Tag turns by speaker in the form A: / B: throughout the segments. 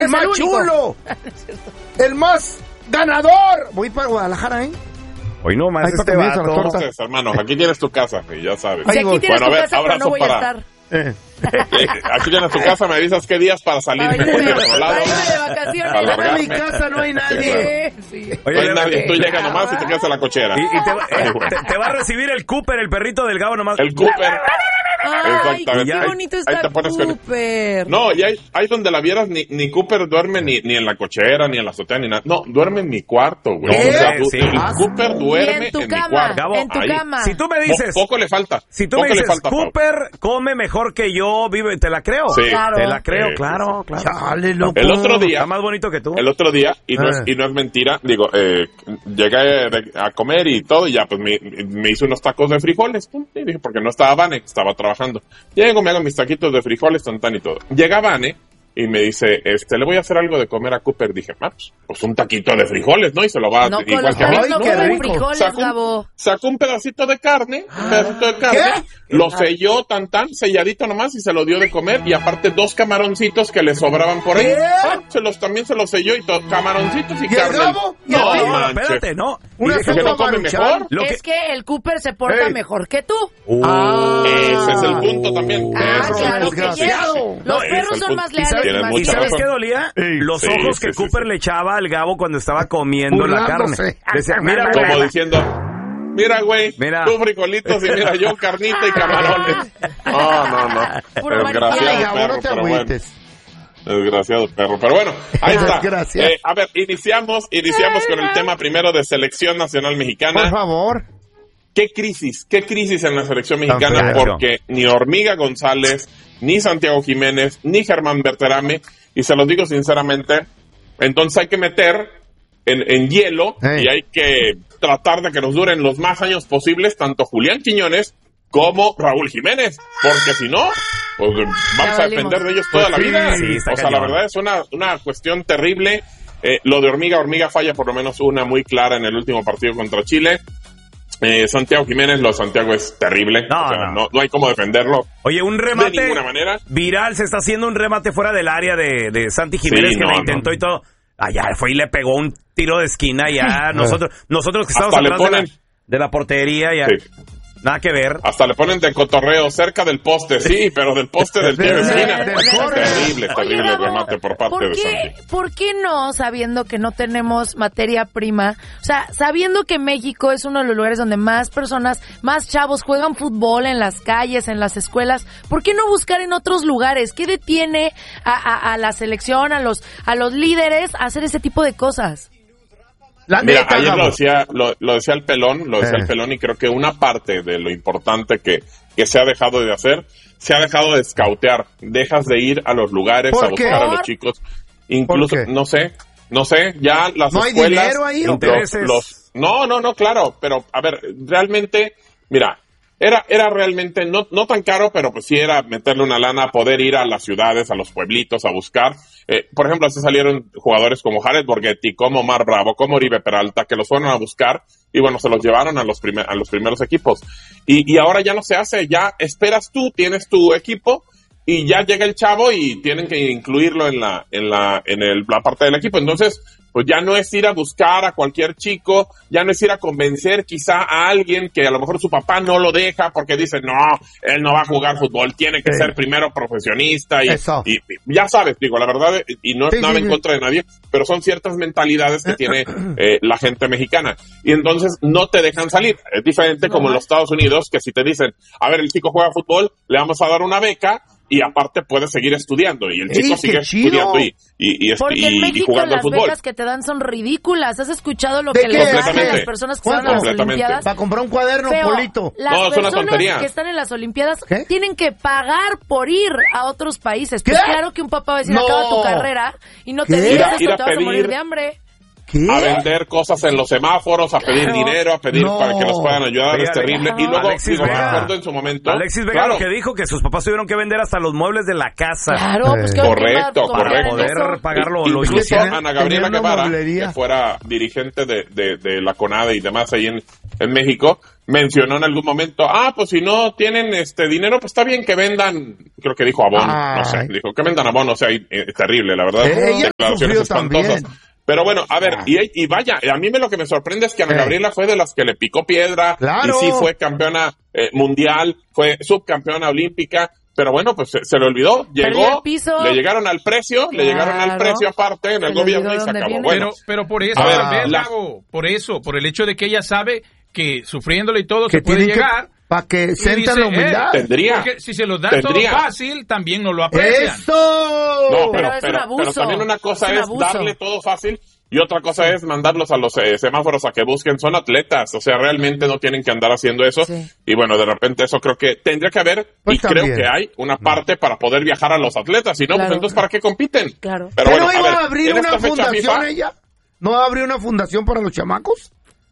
A: El más chulo. El más ganador. Voy para Guadalajara, ¿eh?
B: Hoy no más este vato.
C: Entonces, hermano, aquí tienes tu casa, ya sabes.
D: Si aquí tienes tu casa, pero no voy a estar.
C: Aquí tienes tu casa, me avisas qué días para salir.
D: Para irme de vacaciones.
A: En mi casa no hay nadie.
D: Sí.
C: Oye, no hay nadie, tú llegas nomás y te quedas en la cochera.
B: Y te va a recibir el Cooper, el perrito del Gabo nomás.
C: El Cooper.
D: Ay, qué bonito está Cooper.
C: No, y hay donde la vieras, ni Cooper duerme ni en la cochera, ni en la azotea, ni nada. No, duerme en mi cuarto, güey. O sea,
B: Sí.
C: Cooper duerme en mi cuarto.
B: Gabo,
D: en tu cama.
B: Si tú me dices...
C: Poco le falta.
B: Si tú me dices, Cooper come mejor que yo, vive, ¿te la creo?
C: Sí.
D: Claro.
B: Te la creo, claro.
A: Chale, loco.
C: El otro día...
B: Está más bonito que tú.
C: El otro día, y no es mentira, digo, llegué a comer y todo, y ya pues me hice unos tacos de frijoles. Y dije, porque no estaba Vane, estaba trabajando. Llego, me hago mis taquitos de frijoles, tan y todo. Llega Vane y me dice, le voy a hacer algo de comer a Cooper. Dije, pues un taquito de frijoles, ¿no? Y se lo va a...
D: No,
C: igual
D: con los
C: que a mí.
D: no comen frijoles, Gabo.
C: Sacó un pedacito de carne, lo selló selladito nomás y se lo dio de comer, y aparte 2 camaroncitos que le sobraban por ahí. También se los selló y camaroncitos y carne.
B: No, espérate, no.
C: ¿Que no come mejor?
D: Es que el Cooper se porta mejor que tú.
C: Ese es el punto también.
D: Claro que sí. Los perros son más leales y más
B: ¿Y sabes qué dolía? Los ojos que Cooper le echaba al Gabo cuando estaba comiendo la carne. Decía, mira,
C: como diciendo, mira, güey, tú frijolitos y mira yo carnita y camarones. No. Desgraciado perro, pero bueno. Desgraciado perro, pero bueno, ahí está. A ver, iniciamos con el tema primero de Selección Nacional Mexicana.
A: Por favor.
C: ¿Qué crisis en la selección mexicana? Porque ni Hormiga González, ni Santiago Jiménez, ni Germán Berterame, y se los digo sinceramente, entonces hay que meter en hielo y hay que tratar de que nos duren los más años posibles tanto Julián Quiñones como Raúl Jiménez, porque si no, pues vamos a depender de ellos toda la vida.
B: Sí,
C: o sea, la verdad es una cuestión terrible. Lo de Hormiga falla por lo menos una muy clara en el último partido contra Chile. Santiago Jiménez, lo de Santiago es terrible. No hay cómo defenderlo.
B: Oye, un remate
C: de ninguna manera.
B: Viral, se está haciendo un remate fuera del área de Santi Jiménez, que la intentó y todo. Allá fue y le pegó un tiro de esquina. Ya nosotros que estamos atrás de la portería, ya nada que ver. Hasta le ponen de cotorreo cerca del poste, sí, pero del poste del tiro de esquina. Terrible el remate por parte de Santi.
D: ¿Por qué no, sabiendo que no tenemos materia prima, o sea, sabiendo que México es uno de los lugares donde más personas, más chavos juegan fútbol en las calles, en las escuelas, ¿por qué no buscar en otros lugares? ¿Qué detiene a la selección, a los líderes a hacer ese tipo de cosas?
C: Mira, ayer lo decía el Pelón, y creo que una parte de lo importante que se ha dejado de hacer, se ha dejado de scoutear. Dejas de ir a los lugares a buscar a los chicos. Incluso, no sé, ya las
A: ¿No
C: escuelas...
A: hay dinero ahí?
C: No, claro, pero a ver, realmente, mira, era realmente no tan caro, pero pues sí era meterle una lana a poder ir a las ciudades, a los pueblitos, a buscar. Por ejemplo, así salieron jugadores como Jared Borghetti, como Omar Bravo, como Oribe Peralta, que los fueron a buscar y bueno, se los llevaron a los primeros equipos. Y ahora ya no se hace, ya esperas tú, tienes tu equipo y ya llega el chavo y tienen que incluirlo en la parte del equipo. Entonces, pues ya no es ir a buscar a cualquier chico, ya no es ir a convencer quizá a alguien que a lo mejor su papá no lo deja porque dice, no, él no va a jugar fútbol, tiene que ser primero profesionista y ya sabes, digo, la verdad, y no es nada en contra de nadie, pero son ciertas mentalidades que tiene la gente mexicana, y entonces no te dejan salir. Es diferente como en los Estados Unidos, que si te dicen, a ver, el chico juega fútbol, le vamos a dar una beca, y aparte puede seguir estudiando, y el chico sigue estudiando
D: porque en México
C: jugando al fútbol.
D: Las becas que te dan son ridículas. ¿Has escuchado lo que les dan a las personas que están en las Olimpiadas?
A: Para comprar un cuaderno, Polito.
D: Las personas que están en las Olimpiadas tienen que pagar por ir a otros países. Pues claro que un papá va a decir, acaba tu carrera y no te digas esto, te vas a morir de hambre.
C: A vender cosas en los semáforos, a pedir dinero, a pedir para que los puedan ayudar, es terrible. Y luego, recuerdo en su momento,
B: Alexis Vega lo que dijo, que sus papás tuvieron que vender hasta los muebles de la casa.
D: Claro, pues
C: correcto.
B: Para poder pagarlo.
C: Incluso Ana Gabriela Guevara, que fuera dirigente de la CONADE y demás ahí en en México, mencionó en algún momento, pues si no tienen dinero, pues está bien que vendan, creo que dijo abono, no sé, dijo que vendan abono, o sea, terrible, la verdad, declaraciones espantosas. También. Pero bueno, a ver, y vaya, a mí lo que me sorprende es que Ana Gabriela fue de las que le picó piedra, y sí fue campeona mundial, fue subcampeona olímpica, pero bueno, pues se le olvidó, llegó, le llegaron al precio, aparte en el gobierno y se acabó. Bueno,
E: pero por eso, por el hecho de que ella sabe que sufriéndole y todo se puede llegar.
A: Para que sientan la humildad.
E: Porque si se los da todo fácil, también no lo aprecian.
A: ¡Eso!
C: No, pero también una cosa es darle todo fácil y otra cosa es mandarlos a los semáforos a que busquen. Son atletas, o sea, realmente no tienen que andar haciendo eso. Sí. Y bueno, de repente eso creo que tendría que haber, pues y también creo que hay una parte para poder viajar a los atletas. Si no, pues entonces ¿para qué compiten?
D: Claro.
C: Pero bueno,
A: ¿no iba a abrir una fundación ella? ¿No va a abrir una fundación para los chamacos?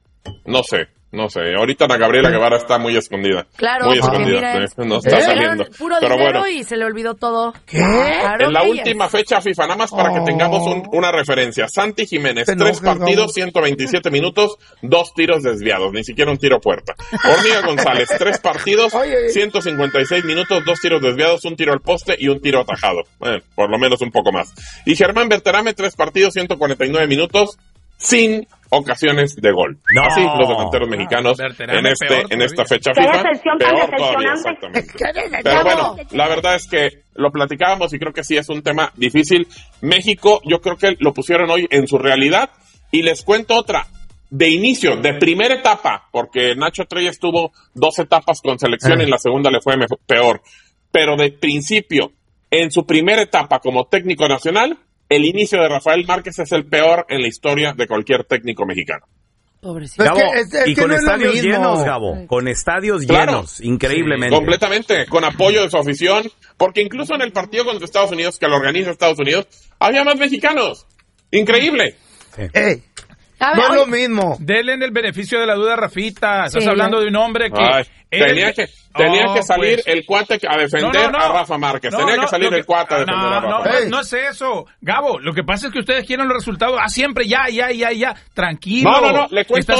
C: No sé, ahorita Ana Gabriela Guevara está muy escondida.
D: Claro,
C: muy escondida, no está saliendo.
D: Puro pero dinero y se le olvidó todo.
A: ¿Qué?
D: Claro,
C: en la última fecha FIFA, nada más para que tengamos una referencia. Santi Jiménez, 3 partidos, 127 minutos, 2 tiros desviados, ni siquiera un tiro a puerta. Hormiga González, 3 partidos, 156 minutos, 2 tiros desviados, 1 tiro al poste y 1 tiro atajado. Por lo menos un poco más. Y Germán Berterame, 3 partidos, 149 minutos, sin ocasiones de gol. No. Así los delanteros mexicanos en esta fecha FIFA. Peor todavía, exactamente. Pero bueno, la verdad es que lo platicábamos y creo que sí es un tema difícil. México, yo creo que lo pusieron hoy en su realidad. Y les cuento otra. De inicio, de primera etapa, porque Nacho Treyes tuvo 2 etapas con selección y en la segunda le fue peor. Pero de principio, en su primera etapa como técnico nacional, el inicio de Rafael Márquez es el peor en la historia de cualquier técnico mexicano.
D: Pobrecito.
B: Gabo, y con estadios llenos, Gabo. Con estadios llenos, increíblemente.
C: Completamente, con apoyo de su afición. Porque incluso en el partido contra Estados Unidos, que lo organiza Estados Unidos, había más mexicanos. Increíble.
A: Sí. No es lo mismo.
E: Denle el beneficio de la duda, Rafita. Estás hablando de un hombre que...
C: Tenía que salir el cuate a defender a Rafa Márquez. Tenía que salir el cuate a defender a Rafa Márquez.
E: No es eso. Gabo, lo que pasa es que ustedes quieren los resultados. Siempre ya. Tranquilo.
C: No. Le cuento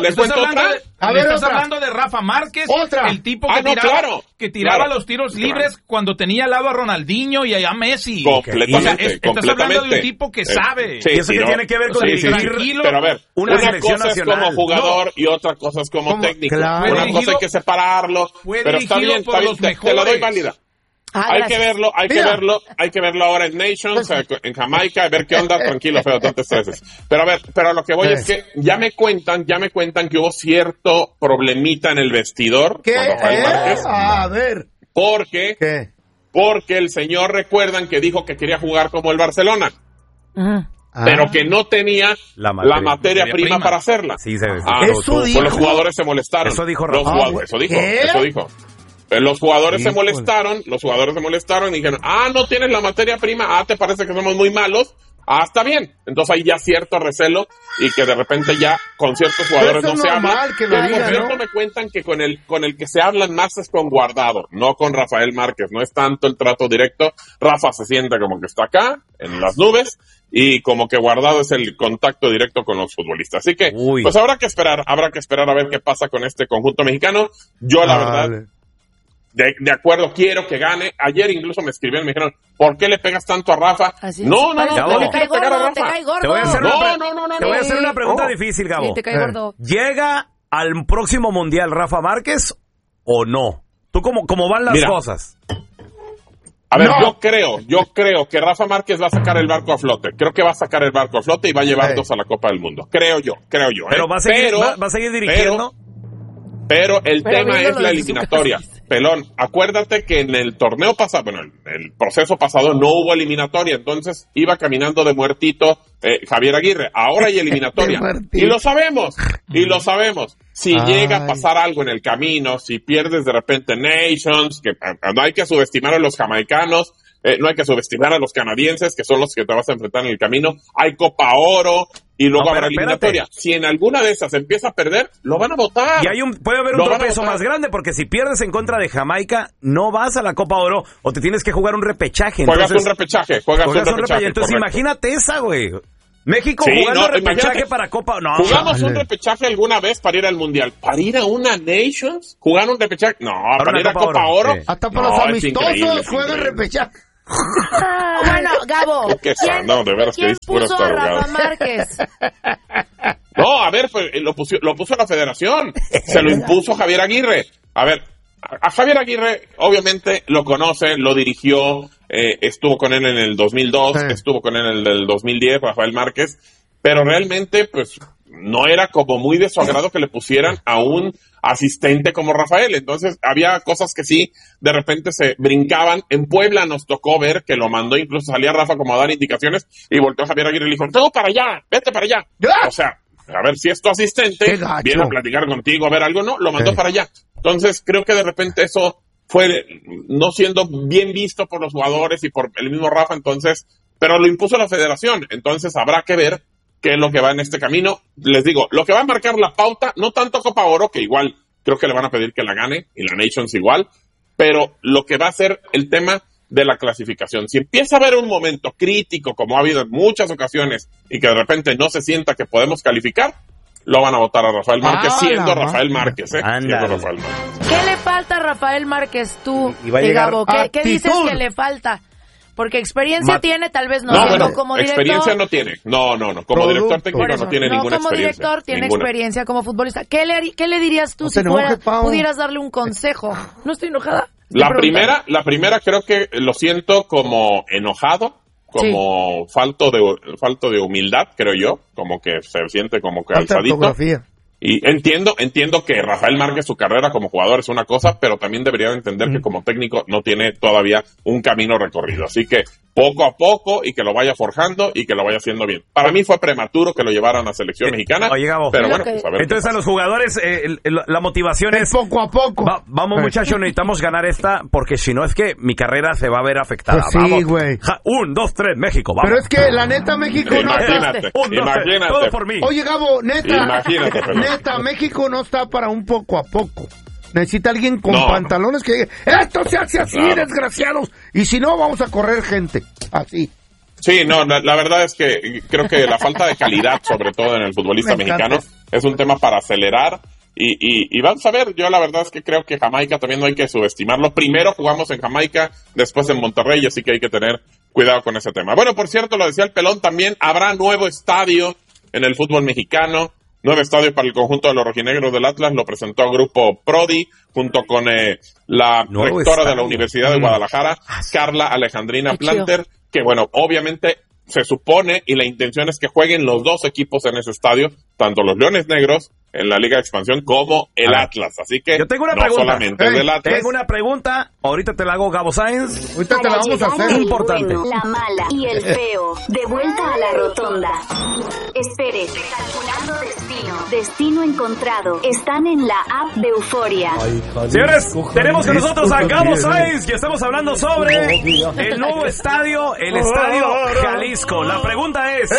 E: Estás hablando de Rafa Márquez, el tipo que tiraba los tiros libres cuando tenía al lado a Ronaldinho y a Messi.
C: Completamente.
E: Estás hablando de un tipo que sabe.
B: Y eso que tiene que ver con
E: tranquilo.
C: Pero a ver, una cosa es como jugador y otra cosa es como técnico. Una cosa hay que separarlo. Pero está bien, te la doy válida. Hay que verlo ahora en Nations, en Jamaica, a ver qué onda, tranquilo, feo, no te estreses. Pero a ver, a lo que voy es que ya me cuentan que hubo cierto problemita en el vestidor con Rafael Márquez.
A: A ver.
C: Porque el señor, recuerdan que dijo que quería jugar como el Barcelona. Pero que no tenía la materia prima para hacerla.
B: Sí,
C: eso dijo. Los jugadores se molestaron.
B: Eso dijo Rafa.
C: Eso dijo. Los jugadores se molestaron y dijeron, no tienes la materia prima, te parece que somos muy malos, está bien. Entonces hay ya cierto recelo y que de repente ya con ciertos jugadores no se hablan. Pero me cuentan que con el que se hablan más es con Guardado, no con Rafael Márquez, no es tanto el trato directo. Rafa se siente como que está acá, en las nubes, y como que Guardado es el contacto directo con los futbolistas. Así que, pues habrá que esperar a ver qué pasa con este conjunto mexicano. Yo la verdad... De acuerdo, quiero que gane. Ayer incluso me escribieron, me dijeron, ¿por qué le pegas tanto a Rafa?
D: No,
C: te cae gordo.
B: Te voy a hacer una pregunta difícil, Gabo.
D: Te cae gordo.
B: ¿Llega al próximo Mundial Rafa Márquez o no? ¿Tú cómo van las cosas?
C: A ver, yo creo que Rafa Márquez va a sacar el barco a flote. Creo que va a sacar el barco a flote y va a llevarnos a la Copa del Mundo. Creo yo.
B: Pero va a seguir dirigiendo.
C: Pero el tema es la eliminatoria. Pelón, acuérdate que en el torneo pasado, el proceso pasado no hubo eliminatoria, entonces iba caminando de muertito Javier Aguirre. Ahora hay eliminatoria. Y lo sabemos. Si llega a pasar algo en el camino, si pierdes de repente Nations, que no hay que subestimar a los jamaicanos, no hay que subestimar a los canadienses, que son los que te vas a enfrentar en el camino. Hay Copa Oro y luego habrá eliminatoria. Si en alguna de esas empieza a perder, lo van a votar.
B: Y puede haber un tropiezo más grande, porque si pierdes en contra de Jamaica, no vas a la Copa Oro o te tienes que jugar un repechaje.
C: Juegas un repechaje.
B: Entonces imagínate esa, güey. México jugando repechaje para Copa. No,
C: jugamos un repechaje alguna vez para ir al Mundial. ¿Para ir a una Nations? ¿Jugar un repechaje? No, para ir a Copa Oro.
A: Sí. Hasta para los amistosos juegan repechaje.
D: Bueno, Gabo, ¿quién puso a Rafa Márquez?
C: No, a ver, pues, lo puso la federación. Se lo impuso Javier Aguirre. A ver, a Javier Aguirre, obviamente, lo conoce, lo dirigió, estuvo con él en el 2002, estuvo con él en el 2010, Rafael Márquez, pero realmente, pues, no era como muy de su agrado que le pusieran a un asistente como Rafael. Entonces, había cosas que sí, de repente se brincaban. En Puebla nos tocó ver que lo mandó, incluso salía Rafa como a dar indicaciones, y volteó a Javier Aguirre y le dijo, ¡todo para allá! ¡Vete para allá! O sea, a ver si es tu asistente, viene a platicar contigo, a ver algo, no, lo mandó para allá. Entonces, creo que de repente eso fue no siendo bien visto por los jugadores y por el mismo Rafa, entonces, pero lo impuso la federación. Entonces, habrá que ver qué es lo que va en este camino. Les digo, lo que va a marcar la pauta, no tanto Copa Oro, que igual creo que le van a pedir que la gane, y la Nations igual, pero lo que va a ser el tema de la clasificación. Si empieza a haber un momento crítico, como ha habido en muchas ocasiones, y que de repente no se sienta que podemos calificar, lo van a votar a Rafael Márquez, siendo Rafael Márquez, siendo Rafael Márquez.
D: ¿Qué le falta a Rafael Márquez, tú, Gabo? ¿Qué dices que le falta? Porque experiencia tiene, tal vez no.
C: No, bueno, como director, experiencia no tiene. No. Como director técnico no tiene ninguna experiencia. Como director
D: tiene experiencia como futbolista. ¿Qué le dirías tú si pudieras darle un consejo? No estoy enojada.
C: La primera creo que lo siento como enojado, como falto de humildad, creo yo, como que se siente como que alzadito. Y entiendo que Rafael Márquez, su carrera como jugador es una cosa, pero también debería entender que como técnico no tiene todavía un camino recorrido. Así que poco a poco, y que lo vaya forjando y que lo vaya haciendo bien. Para mí fue prematuro que lo llevaran a selección mexicana.
B: Oye, Gabo,
C: pero bueno, pues a ver.
B: Entonces a los jugadores la motivación es
A: poco a poco.
B: Vamos, muchachos, necesitamos ganar esta, porque si no es que mi carrera se va a ver afectada.
A: Pues sí, güey.
B: 1, 2, 3, México, vamos.
A: Pero es que la neta México
C: imagínate.
B: Todo por mí.
A: Oye, Gabo,
C: imagínate,
A: neta, México no está para un poco a poco. Necesita alguien con pantalones que diga, esto se hace así, desgraciados. Y si no, vamos a correr gente. Así.
C: Sí, no, la verdad es que creo que la falta de calidad, sobre todo en el futbolista mexicano, es un tema para acelerar. Y vamos a ver, yo la verdad es que creo que Jamaica también no hay que subestimarlo. Primero jugamos en Jamaica, después en Monterrey, así que hay que tener cuidado con ese tema. Bueno, por cierto, lo decía el Pelón, también habrá nuevo estadio en el fútbol mexicano. Nuevo estadio para el conjunto de los rojinegros del Atlas, lo presentó el grupo Prodi, junto con la rectora de la Universidad de Guadalajara, Carla Alejandrina Planter, que bueno, obviamente se supone y la intención es que jueguen los dos equipos en ese estadio, tanto los Leones Negros en la Liga de Expansión como el Atlas. Así que
B: yo tengo una
C: pregunta. Solamente del Atlas.
B: Tengo una pregunta, ahorita te la hago, Gabo Sáenz.
A: Ahorita te la vamos a hacer.
B: Importante.
F: Bueno, la mala y el feo. De vuelta a la rotonda. Espere. Calculando destino. Destino encontrado. Están en la app de Euforia.
B: Señores, tenemos con nosotros a Gabo Sáenz, que estamos hablando sobre el nuevo estadio, el Estadio Jalisco. La pregunta es...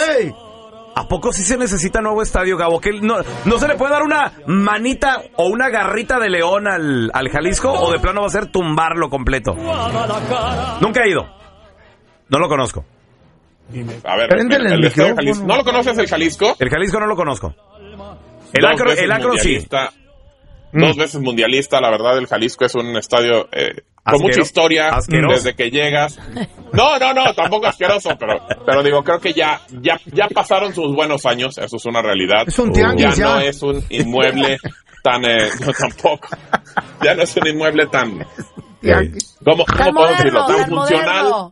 B: ¿A poco sí se necesita nuevo estadio, Gabo? ¿Que no se le puede dar una manita o una garrita de león al Jalisco? ¿O de plano va a ser tumbarlo completo? Nunca he ido. No lo conozco.
C: A ver, el estadio Jalisco. ¿No lo conoces, el Jalisco?
B: El Jalisco no lo conozco. El Acro sí.
C: 2 veces mundialista, la verdad, el Jalisco es un estadio con mucha historia.
B: Asqueroso.
C: Desde que llegas. No, tampoco asqueroso, pero digo, creo que ya pasaron sus buenos años, eso es una realidad.
A: Es un tianguis,
C: ya no es un inmueble tan, no tampoco, ya no es un inmueble tan, ¿cómo puedo decirlo? Tan funcional,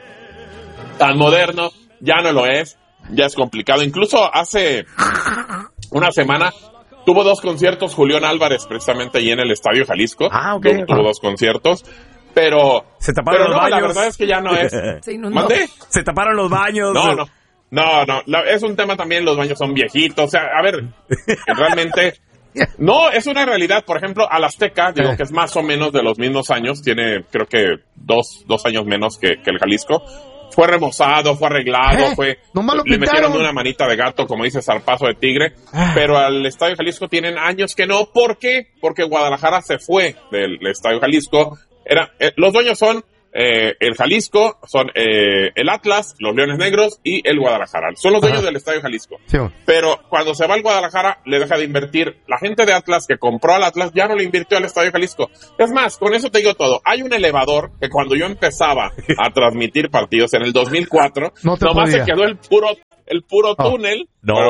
C: tan moderno, ya no lo es, ya es complicado. Incluso hace una semana tuvo 2 conciertos Julián Álvarez, precisamente ahí en el Estadio Jalisco. Tuvo 2 conciertos, pero
B: se taparon los baños.
C: La verdad es que ya no es.
B: Se taparon los baños.
C: No, es un tema también, los baños son viejitos, o sea, a ver, realmente no, es una realidad. Por ejemplo, al Azteca, digo que es más o menos de los mismos años, tiene creo que 2 años menos que el Jalisco. Fue remozado, fue arreglado, le metieron una manita de gato, como dice, zarpazo de tigre, pero al Estadio Jalisco tienen años que no. ¿Por qué? Porque Guadalajara se fue del Estadio Jalisco. Los dueños son el Jalisco, son el Atlas, los Leones Negros y el Guadalajara. Son los dueños del Estadio Jalisco. Sí. Pero cuando se va al Guadalajara, le deja de invertir. La gente de Atlas que compró al Atlas ya no le invirtió al Estadio Jalisco. Es más, con eso te digo todo. Hay un elevador que cuando yo empezaba a transmitir partidos en el 2004, nomás se quedó el puro túnel,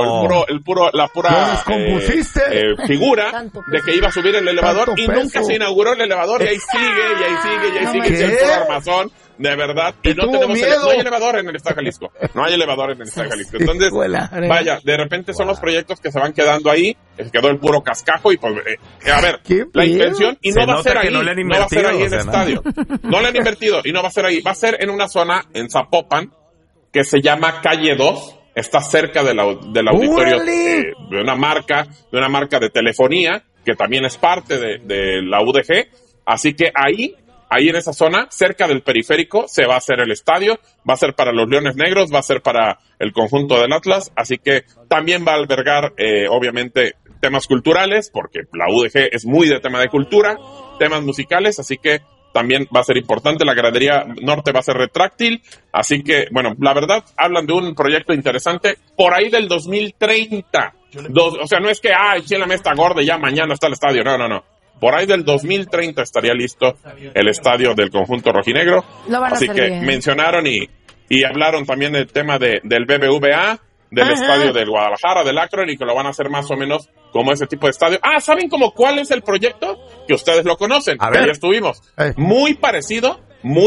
C: la pura figura de que iba a subir el elevador y nunca se inauguró el elevador y ahí sigue el puro armazón, de verdad, y no hay elevador en el Estadio Jalisco, entonces, vaya, de repente son los proyectos que se van quedando ahí, se quedó el puro cascajo y pues, a ver, la intención, y no va a ser ahí, no va a ser ahí en el estadio, no le han invertido y no va a ser ahí, va a ser en una zona en Zapopan que se llama Calle 2, está cerca del auditorio de una marca de telefonía, que también es parte de la UDG, así que ahí en esa zona, cerca del periférico, se va a hacer el estadio, va a ser para los Leones Negros, va a ser para el conjunto del Atlas, así que también va a albergar, obviamente, temas culturales, porque la UDG es muy de tema de cultura, temas musicales, así que también va a ser importante, la gradería norte va a ser retráctil, así que, bueno, la verdad, hablan de un proyecto interesante por ahí del 2030. O sea, no es que, Chile me está gorda y ya mañana está el estadio, no. Por ahí del 2030 estaría listo el estadio del conjunto rojinegro, así que bien. Mencionaron y hablaron también del tema del BBVA, del estadio del Guadalajara, del Akron, y que lo van a hacer más o menos como ese tipo de estadio. ¿Saben cuál es el proyecto? Que ustedes lo conocen, que ya estuvimos. Muy parecido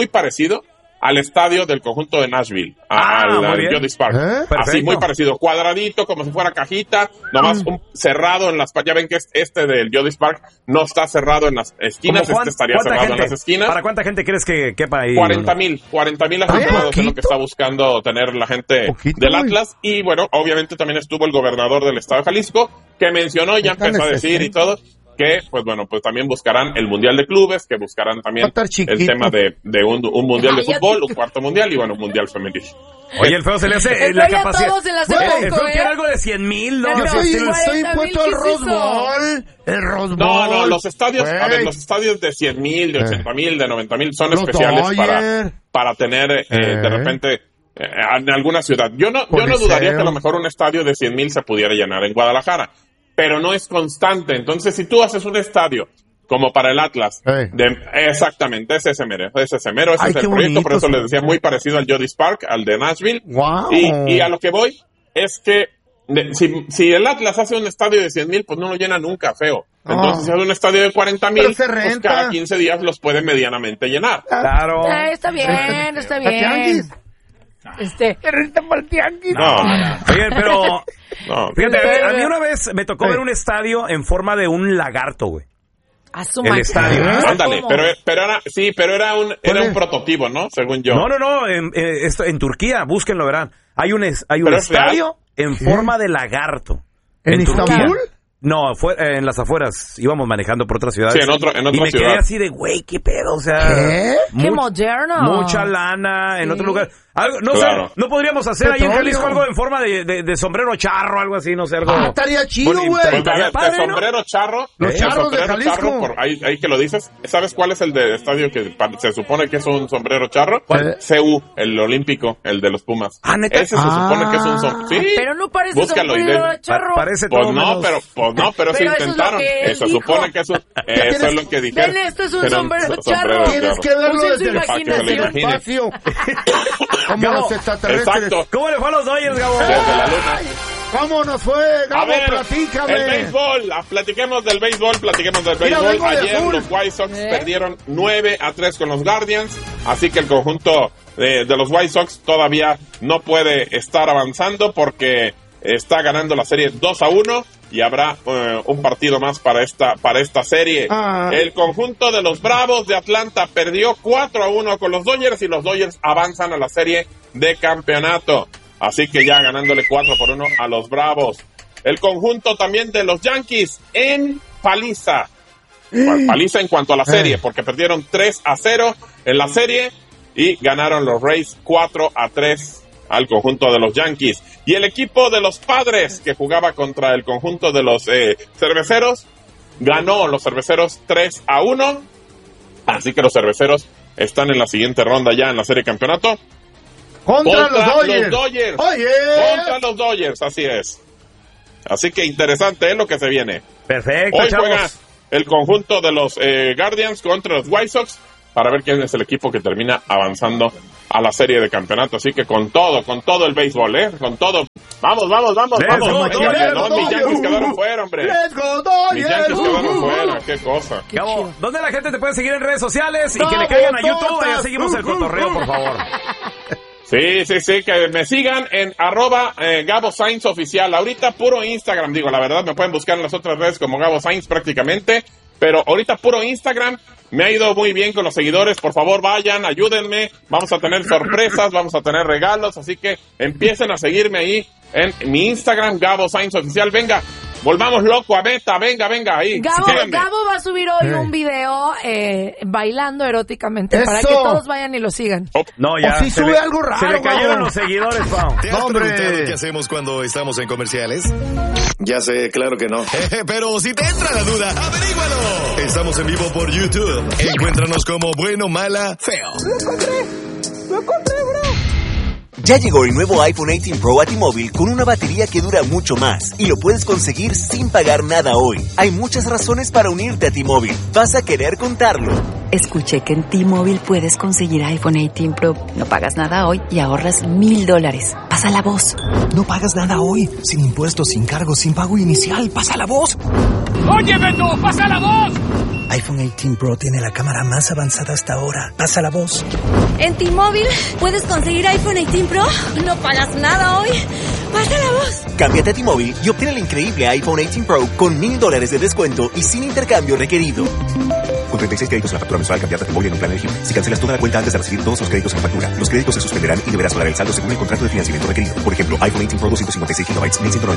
C: al estadio del conjunto de Nashville, al Jody Park. Así, muy parecido, cuadradito, como si fuera cajita, nomás cerrado en las... Ya ven que del Jody Park no está cerrado en las esquinas, estaría cerrado en las esquinas.
B: ¿Para cuánta gente crees que quepa ahí?
C: 40,000 aficionados es lo que está buscando tener la gente del Atlas. Y bueno, obviamente también estuvo el gobernador del estado de Jalisco, que mencionó, ya empezó a decir y todo, que, pues bueno, pues también buscarán el Mundial de Clubes, que buscarán también el tema de un Mundial de fútbol, un cuarto Mundial y, bueno, un Mundial femenil.
B: Oye, el feo se le hace la capacidad. El feo quiere algo de 100,000, ¿no?
A: Yo estoy impuesto al Rose Bowl. El Rose Bowl.
C: No, los estadios, los estadios de 100,000, de 80,000, de 90,000 son especiales para tener, de repente, en alguna ciudad. Yo no dudaría que a lo mejor un estadio de 100,000 se pudiera llenar en Guadalajara, pero no es constante. Entonces, si tú haces un estadio como para el Atlas, exactamente, ese es el proyecto, bonito, por eso les decía, muy parecido al Jody Park, al de Nashville.
A: Wow.
C: Y a lo que voy es que si el Atlas hace un estadio de 100,000, pues no lo llena nunca, feo. Entonces, si hace un estadio de 40,000, pues cada 15 días los puede medianamente llenar.
B: Claro.
D: Está bien.
A: Renta para el tianguis.
B: No. Oye, pero fíjate, a mí una vez me tocó ver un estadio en forma de un lagarto, güey. El estadio.
C: Ándale, pero era un prototipo, ¿no? Según yo.
B: No, en Turquía, búsquenlo, verán. Hay un estadio en forma de lagarto.
A: ¿En Estambul?
B: No, en las afueras, íbamos manejando por otras ciudades.
C: Sí, en otra ciudad.
B: Y me quedé así de, güey, qué pedo, o sea...
D: ¡Qué moderno!
B: Mucha lana en otro lugar. Algo, no sé, no podríamos hacer ahí en Jalisco algo en forma de sombrero charro, algo así, no sé, algo...
A: estaría chido, güey.
C: Pues, de sombrero charro...
A: Los charros de Jalisco.
C: Ahí que lo dices, ¿sabes cuál es el de estadio que se supone que es un sombrero charro? CU, el olímpico, el de los Pumas.
B: ¿Neta?
C: Ese se supone que es un sombrero... Sí,
D: pero no parece sombrero charro.
B: Parece todo
C: pero sí intentaron. Se supone que eso es lo que dijeron.
D: Esto es un sombrero charro.
A: Tienes que verlo desde
D: el
A: espacio. Como los extraterrestres.
C: Exacto.
B: ¿Cómo le fue a los Dodgers, Gabo?
C: Desde la luna.
A: ¿Cómo nos fue, Gabo? Platícame.
C: El béisbol. Platiquemos del béisbol. Ayer los White Sox perdieron 9-3 con los Guardians. Así que el conjunto de los White Sox todavía no puede estar avanzando porque está ganando la serie 2-1 y habrá un partido más para esta serie. El conjunto de los Bravos de Atlanta perdió 4-1 con los Dodgers y los Dodgers avanzan a la serie de campeonato. Así que ya ganándole 4-1 a los Bravos. El conjunto también de los Yankees en paliza. Paliza en cuanto a la serie, porque perdieron 3-0 en la serie y ganaron los Rays 4-3 al conjunto de los Yankees. Y el equipo de los Padres, que jugaba contra el conjunto de los Cerveceros, ganó los Cerveceros 3-1. Así que los Cerveceros están en la siguiente ronda ya en la serie de campeonato.
A: Contra los Dodgers.
C: Contra los Dodgers, así es. Así que interesante es lo que se viene.
B: Perfecto,
C: Hoy
B: chavos.
C: juega el conjunto de los Guardians contra los White Sox para ver quién es el equipo que termina avanzando a la serie de campeonato. Así que con todo el béisbol, con todo. Vamos. Mis Yankees quedaron fuera, hombre.
A: Let's go, Dodgers.
C: Mis Yankees quedaron fuera, qué cosa.
B: Cabo, ¿dónde la gente te puede seguir en redes sociales? Y que le caigan a YouTube. Ya seguimos el cotorreo, por favor.
C: Sí, que me sigan en @Gabo Sainz oficial. Ahorita puro Instagram, digo, la verdad, me pueden buscar en las otras redes como Gabo Sainz prácticamente, pero ahorita puro Instagram. Me ha ido muy bien con los seguidores, por favor vayan, ayúdenme, vamos a tener sorpresas, vamos a tener regalos, así que empiecen a seguirme ahí en mi Instagram, Gabo Sainz oficial. Venga, volvamos loco a Meta, venga, ahí.
D: Gabo va a subir hoy un video bailando eróticamente para que todos vayan y lo sigan.
B: No, ya.
A: Si sube algo raro.
B: Se le cayeron los seguidores, Pau.
G: ¿Te has preguntado qué hacemos cuando estamos en comerciales?
H: Ya sé, claro que no.
G: Pero si te entra la duda, averígualo. Estamos en vivo por YouTube. Encuéntranos como Bueno, Mala, Feo.
I: Lo encontré, bro. Ya llegó el nuevo iPhone 18 Pro a T-Mobile con una batería que dura mucho más y lo puedes conseguir sin pagar nada hoy. Hay muchas razones para unirte a T-Mobile. Vas a querer contarlo.
J: Escuché que en T-Mobile puedes conseguir iPhone 18 Pro. No pagas nada hoy y ahorras $1,000. Pasa la voz.
K: No pagas nada hoy. Sin impuestos, sin cargos, sin pago inicial. Pasa la voz.
L: ¡Oye, Beto! ¡Pasa la voz!
K: iPhone 18 Pro tiene la cámara más avanzada hasta ahora. Pasa la voz.
M: En T-Mobile puedes conseguir iPhone 18 Pro. No pagas nada hoy. Pasa la voz.
I: Cámbiate a T-Mobile y obtén el increíble iPhone 18 Pro con $1,000 de descuento y sin intercambio requerido. Con 36 créditos en la factura mensual, cambiate a T-Mobile en un plan elegible. Si cancelas toda la cuenta antes de recibir todos los créditos en la factura, los créditos se suspenderán y deberás pagar el saldo según el contrato de financiamiento requerido. Por ejemplo, iPhone 18 Pro 256 GB,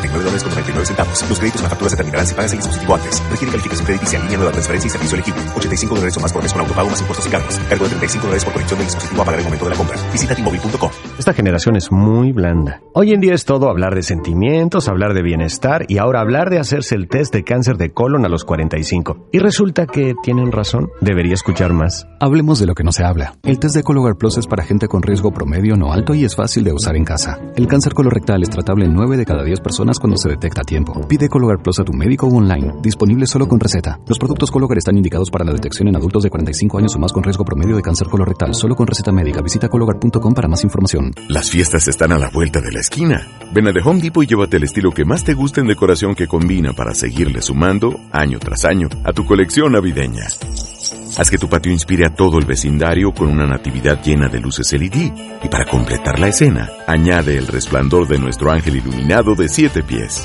I: $1,199.99. Los créditos en la factura se terminarán si pagas el dispositivo antes. Requiere calificación crediticia, línea nueva, transferencia y servicio elegible. $85 o más por mes con autopago más impuestos y cargos. Cargo de $35 por conexión del dispositivo a pagar el momento de la compra. Visita T-Mobile.com.
N: Esta generación es muy blanda. Hoy en día es todo hablar de sentimientos, hablar de bienestar y ahora hablar de hacerse el test de cáncer de colon a los 45. Y resulta que tienen razón. Debería escuchar más.
O: Hablemos de lo que no se habla. El test de Cologuard Plus es para gente con riesgo promedio no alto y es fácil de usar en casa. El cáncer colorectal es tratable en 9 de cada 10 personas cuando se detecta a tiempo. Pide Cologuard Plus a tu médico o online. Disponible solo con receta. Los productos Cologuard están indicados para la detección en adultos de 45 años o más con riesgo promedio de cáncer colorectal. Solo con receta médica. Visita Cologuard.com para más información.
P: Las fiestas están a la vuelta de la esquina. Ven a The Home Depot y llévate el estilo que más te gusta en decoración que combina para seguirle sumando, año tras año, a tu colección navideña. Haz que tu patio inspire a todo el vecindario con una natividad llena de luces LED. Y para completar la escena, añade el resplandor de nuestro ángel iluminado de 7 pies.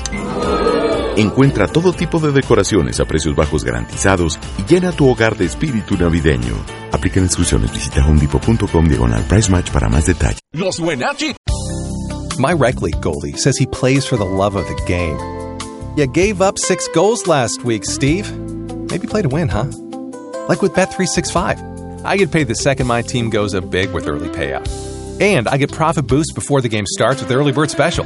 P: Encuentra todo tipo de decoraciones a precios bajos garantizados y llena tu hogar de espíritu navideño. Aplica instrucciones. Visita homedepot.com/price match para más detalles.
L: Los Wenatchee.
Q: My rec league goalie says he plays for the love of the game. You gave up 6 goals last week, Steve. Maybe play to win, huh? Like with Bet365. I get paid the second my team goes up big with early payout. And I get profit boost before the game starts with Early Bird Special.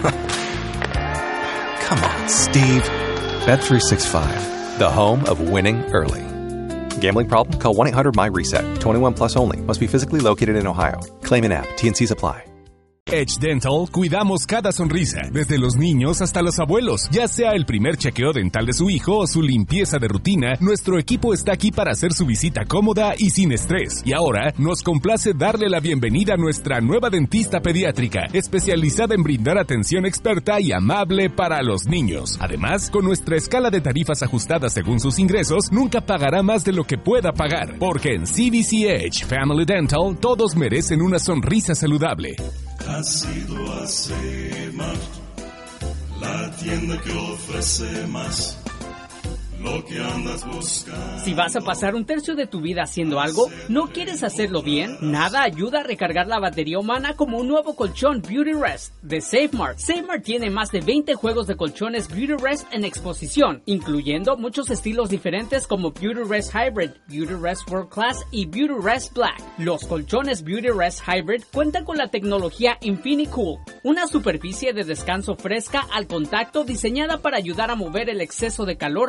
Q: Come on, Steve. Bet365, the home of winning early. Gambling problem? Call 1-800-MY-RESET. 21 plus only. Must be physically located in Ohio. Claim in app. T&Cs apply.
R: Edge Dental, cuidamos cada sonrisa, desde los niños hasta los abuelos. Ya sea el primer chequeo dental de su hijo o su limpieza de rutina, nuestro equipo está aquí para hacer su visita cómoda y sin estrés. Y ahora, nos complace darle la bienvenida a nuestra nueva dentista pediátrica, especializada en brindar atención experta y amable para los niños. Además, con nuestra escala de tarifas ajustadas según sus ingresos, nunca pagará más de lo que pueda pagar. Porque en CVC Edge Family Dental, todos merecen una sonrisa saludable.
S: Ha sido Acemar, la tienda que ofrece más, lo que andas buscando.
T: Si vas a pasar un tercio de tu vida haciendo algo, ¿no quieres hacerlo bien? Nada ayuda a recargar la batería humana como un nuevo colchón Beauty Rest de SafeMart. SafeMart tiene más de 20 juegos de colchones Beauty Rest en exposición, incluyendo muchos estilos diferentes como Beauty Rest Hybrid, Beauty Rest World Class y Beauty Rest Black. Los colchones Beauty Rest Hybrid cuentan con la tecnología InfiniCool, una superficie de descanso fresca al contacto diseñada para ayudar a mover el exceso de calor lejos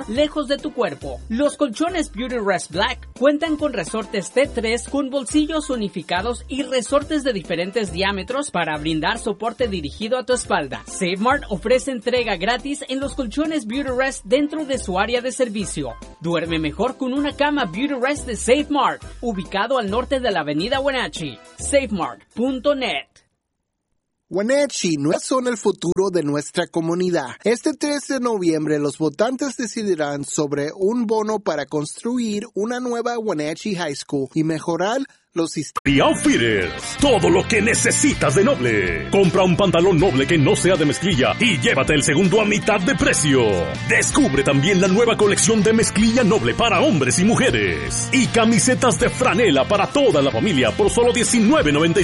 T: aspectos de tu cuerpo. Los colchones Beautyrest Black cuentan con resortes T3 con bolsillos unificados y resortes de diferentes diámetros para brindar soporte dirigido a tu espalda. SafeMart ofrece entrega gratis en los colchones Beautyrest dentro de su área de servicio. Duerme mejor con una cama Beautyrest de SafeMart, ubicado al norte de la avenida Wenatchee. SafeMart.net.
U: Wenatchee no son el futuro de nuestra comunidad. Este 3 de noviembre los votantes decidirán sobre un bono para construir una nueva Wenatchee High School y mejorar los sistemas.
V: The Outfitters, todo lo que necesitas de Noble. Compra un pantalón Noble que no sea de mezclilla y llévate el segundo a mitad de precio. Descubre también la nueva colección de mezclilla Noble para hombres y mujeres. Y camisetas de franela para toda la familia por solo $19.95.